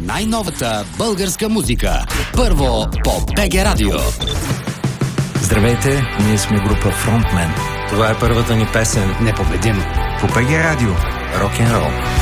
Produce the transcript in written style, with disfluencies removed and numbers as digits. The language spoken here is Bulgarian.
най-новата българска музика. Първо по БГ Радио. Здравейте, ние сме група Frontman. Това е първата ни песен. Непобедим. По БГ Радио. Рок-н-рол.